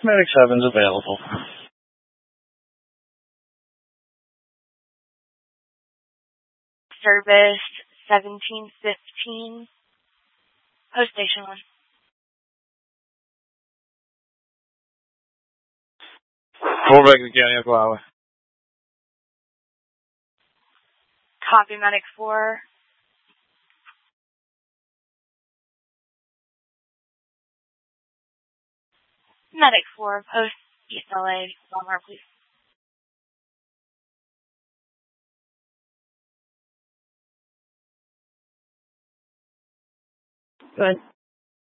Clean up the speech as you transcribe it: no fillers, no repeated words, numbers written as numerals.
Medic 7's available. Service 1715. Post Station 1. Fullback to County of Iowa. Copy, Medic 4. Medic 4, Post East LA, Walmart, please. Go ahead.